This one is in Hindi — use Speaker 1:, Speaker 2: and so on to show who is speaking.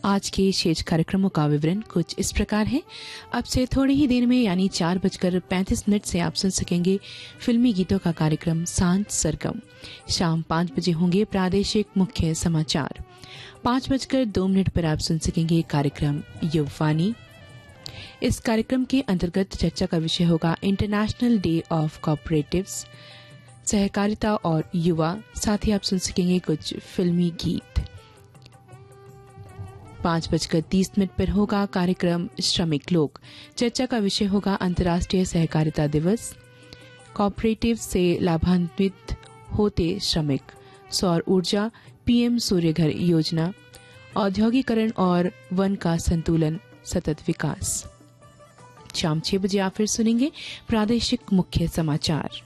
Speaker 1: आज के शेष कार्यक्रमों का विवरण कुछ इस प्रकार है। अब से थोड़ी ही देर में यानी 4:35 से आप सुन सकेंगे फिल्मी गीतों का कार्यक्रम सांझ सरगम। शाम 5 बजे होंगे प्रादेशिक मुख्य समाचार। 5:02 पर आप सुन सकेंगे कार्यक्रम युववाणी। इस कार्यक्रम के अंतर्गत चर्चा का विषय होगा इंटरनेशनल डे ऑफ कोऑपरेटिव्स, सहकारिता और युवा। साथ ही आप सुन सकेंगे कुछ फिल्मी गीत। 5:30 पर होगा कार्यक्रम श्रमिक लोक। चर्चा का विषय होगा अंतर्राष्ट्रीय सहकारिता दिवस, कोऑपरेटिव से लाभान्वित होते श्रमिक, सौर ऊर्जा, पीएम सूर्यघर योजना, औद्योगिकरण और वन का संतुलन, सतत विकास। शाम 6 बजे आप फिर सुनेंगे प्रादेशिक मुख्य समाचार।